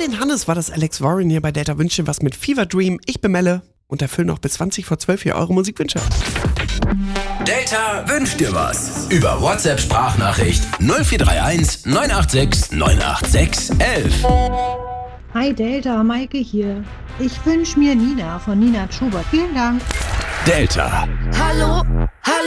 Moin Hannes, war das Alex Warren hier bei Delta Wünsche was mit Fever Dream. Ich bin Melle und erfülle noch bis 20 vor 12 hier eure Musikwünsche. Delta wünscht dir was. Über WhatsApp-Sprachnachricht 0431 986 986 11. Hi Delta, Maike hier. Ich wünsche mir Nina von Nina Schubert. Vielen Dank. Delta. Hallo, hallo.